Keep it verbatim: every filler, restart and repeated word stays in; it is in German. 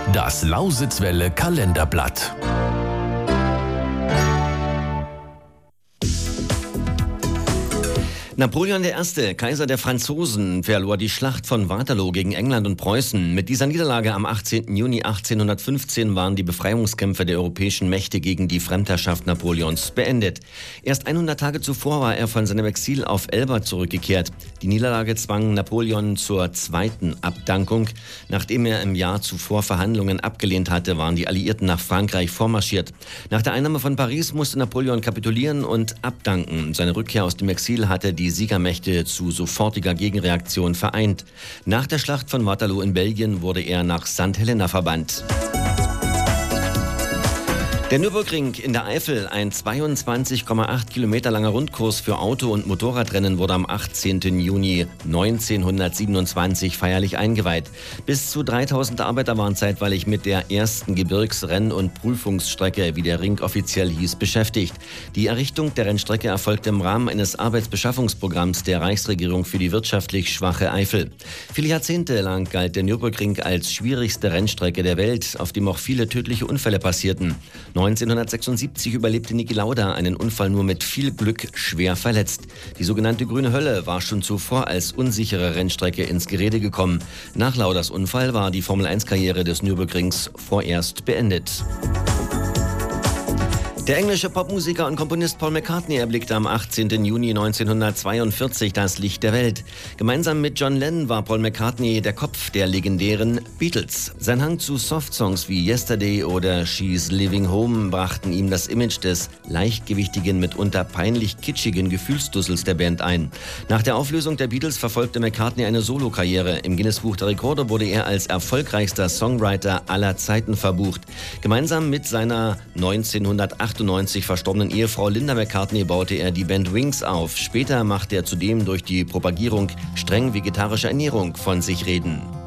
Das Lausitzwelle Kalenderblatt. Napoleon der Erste, Kaiser der Franzosen, verlor die Schlacht von Waterloo gegen England und Preußen. Mit dieser Niederlage am achtzehnten Juni achtzehnhundertfünfzehn waren die Befreiungskämpfe der europäischen Mächte gegen die Fremdherrschaft Napoleons beendet. Erst hundert Tage zuvor war er von seinem Exil auf Elba zurückgekehrt. Die Niederlage zwang Napoleon zur zweiten Abdankung. Nachdem er im Jahr zuvor Verhandlungen abgelehnt hatte, waren die Alliierten nach Frankreich vormarschiert. Nach der Einnahme von Paris musste Napoleon kapitulieren und abdanken. Seine Rückkehr aus dem Exil hatte die Siegermächte zu sofortiger Gegenreaktion vereint. Nach der Schlacht von Waterloo in Belgien wurde er nach Sankt Helena verbannt. Der Nürburgring in der Eifel, ein zweiundzwanzig Komma acht Kilometer langer Rundkurs für Auto- und Motorradrennen, wurde am achtzehnten Juni neunzehnhundertsiebenundzwanzig feierlich eingeweiht. Bis zu dreitausend Arbeiter waren zeitweilig mit der ersten Gebirgsrenn- und Prüfungsstrecke, wie der Ring offiziell hieß, beschäftigt. Die Errichtung der Rennstrecke erfolgte im Rahmen eines Arbeitsbeschaffungsprogramms der Reichsregierung für die wirtschaftlich schwache Eifel. Viele Jahrzehnte lang galt der Nürburgring als schwierigste Rennstrecke der Welt, auf dem auch viele tödliche Unfälle passierten. neunzehnhundertsechsundsiebzig überlebte Niki Lauda einen Unfall nur mit viel Glück schwer verletzt. Die sogenannte Grüne Hölle war schon zuvor als unsichere Rennstrecke ins Gerede gekommen. Nach Laudas Unfall war die Formel eins Karriere des Nürburgrings vorerst beendet. Der englische Popmusiker und Komponist Paul McCartney erblickte am achtzehnten Juni neunzehnhundertzweiundvierzig das Licht der Welt. Gemeinsam mit John Lennon war Paul McCartney der Kopf der legendären Beatles. Sein Hang zu Softsongs wie Yesterday oder She's Living Home brachten ihm das Image des leichtgewichtigen, mitunter peinlich kitschigen Gefühlsdussels der Band ein. Nach der Auflösung der Beatles verfolgte McCartney eine Solokarriere. Im Guinness-Buch der Rekorde wurde er als erfolgreichster Songwriter aller Zeiten verbucht. Gemeinsam mit seiner neunzehnhundertachtundneunzig verstorbenen Ehefrau Linda McCartney baute er die Band Wings auf. Später machte er zudem durch die Propagierung streng vegetarischer Ernährung von sich reden.